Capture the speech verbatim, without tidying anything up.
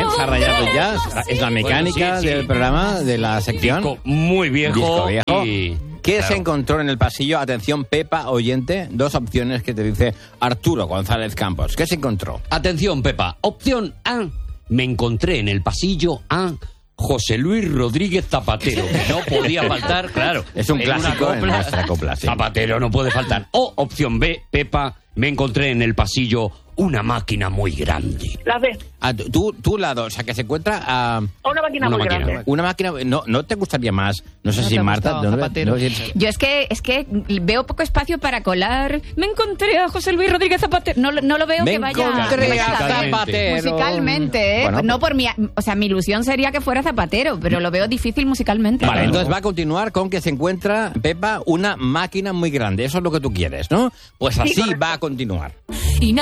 Se ha rayado ya. Es la mecánica Bueno, sí, sí. del programa, de la sección. Disco muy viejo. Disco viejo. Y... ¿Qué claro. se encontró en el pasillo? Atención, Pepa, oyente. Dos opciones que te dice Arturo González Campos. ¿Qué se encontró? Atención, Pepa. Opción A. Me encontré en el pasillo a José Luis Rodríguez Zapatero, que no podía faltar, claro. Es un en una clásico en copla. nuestra copla, sí. Zapatero no puede faltar. O opción B, Pepa, me encontré en el pasillo una máquina muy grande. La B. Ah, tú, tú la dos, o sea, que se encuentra a... Una máquina Una muy máquina. grande. Una máquina... No, ¿no te gustaría más? No sé No si te ha Marta... gustado, no, Zapatero. no, Yo es que es que veo poco espacio para colar. Me encontré a José Luis Rodríguez Zapatero. No, lo- no lo veo Me que vaya encontré a musicalmente. Zapatero. Musicalmente, ¿eh? Bueno, no por mi... O sea, mi ilusión sería que fuera Zapatero, pero lo veo difícil musicalmente. Vale, Claro. entonces va a continuar con que se encuentra, Pepa, una máquina muy grande. Eso es lo que tú quieres, ¿no? Pues así correcto. va a continuar. Y no